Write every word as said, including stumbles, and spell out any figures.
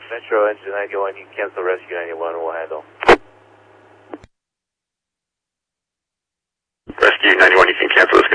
Metro Engine ninety-one, you can cancel Rescue ninety-one, we'll handle. Rescue ninety-one, you can cancel this